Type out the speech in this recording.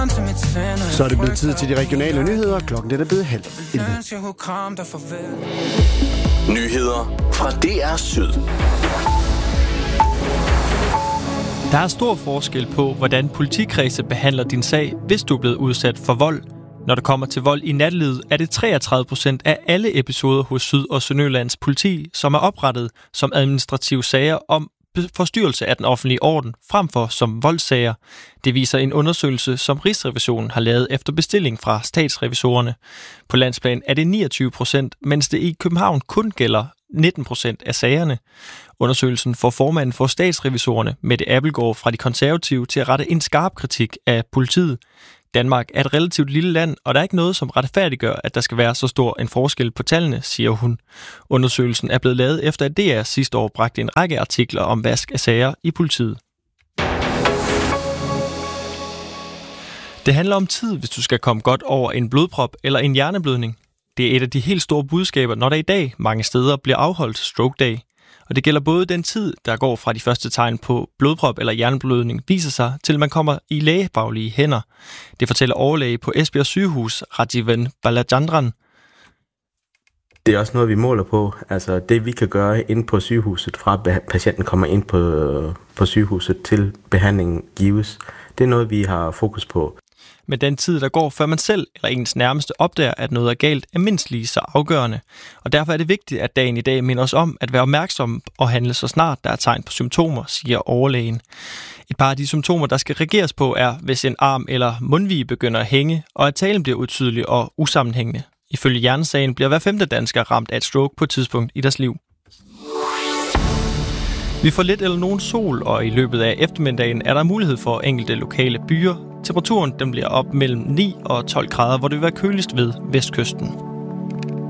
Så er det blevet tid til de regionale nyheder. Klokken er blevet 10:30. Nyheder fra DR Syd. Der er stor forskel på, hvordan politikredse behandler din sag, hvis du er blevet udsat for vold. Når det kommer til vold i nattelivet, er det 33% af alle episoder hos Syd- og Sønderjyllands politi, som er oprettet som administrative sager om forstyrrelse af den offentlige orden, frem for som voldssager. Det viser en undersøgelse, som Rigsrevisionen har lavet efter bestilling fra statsrevisorerne. På landsplan er det 29%, mens det i København kun gælder 19% af sagerne. Undersøgelsen får formanden for statsrevisorerne, Mette Abildgaard fra De Konservative, til at rette en skarp kritik af politiet. Danmark er et relativt lille land, og der er ikke noget, som retfærdiggør, at der skal være så stor en forskel på tallene, siger hun. Undersøgelsen er blevet lavet efter, at DR sidste år bragte en række artikler om vask af sager i politiet. Det handler om tid, hvis du skal komme godt over en blodprop eller en hjerneblødning. Det er et af de helt store budskaber, når der i dag mange steder bliver afholdt Stroke Day. Og det gælder både den tid, der går fra de første tegn på blodprop eller hjerneblødning viser sig, til man kommer i lægefaglige hænder. Det fortæller overlæge på Esbjerg Sygehus, Rajivan Balachandran. Det er også noget, vi måler på. Altså det, vi kan gøre inde på sygehuset, fra patienten kommer ind på sygehuset til behandlingen gives, det er noget, vi har fokus på. Men den tid, der går, før man selv eller ens nærmeste opdager, at noget er galt, er mindst lige så afgørende. Og derfor er det vigtigt, at dagen i dag minder os om at være opmærksom og handle så snart der er tegn på symptomer, siger overlægen. Et par af de symptomer, der skal reageres på, er, hvis en arm eller mundvige begynder at hænge, og at talen bliver utydelig og usammenhængende. Ifølge Hjernesagen bliver hver 5. dansker ramt af et stroke på et tidspunkt i deres liv. Vi får lidt eller nogen sol, og i løbet af eftermiddagen er der mulighed for enkelte lokale byer. Temperaturen den bliver op mellem 9 og 12 grader, hvor det vil være køligst ved vestkysten.